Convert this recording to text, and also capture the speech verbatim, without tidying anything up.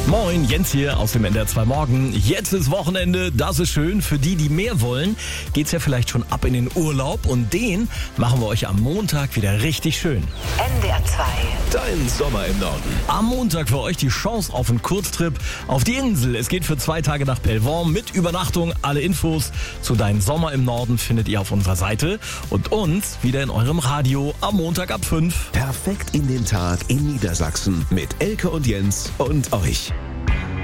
Moin, Jens hier aus dem N D R zwei Morgen. Jetzt ist Wochenende, das ist schön. Für die, die mehr wollen, geht's ja vielleicht schon ab in den Urlaub. Und den machen wir euch am Montag wieder richtig schön. N D R zwei. Dein Sommer im Norden. Am Montag für euch die Chance auf einen Kurztrip auf die Insel. Es geht für zwei Tage nach Pellworm mit Übernachtung. Alle Infos zu Dein Sommer im Norden findet ihr auf unserer Seite. Und uns wieder in eurem Radio am Montag ab fünf. Perfekt in den Tag in Niedersachsen mit Elke und Jens und euch.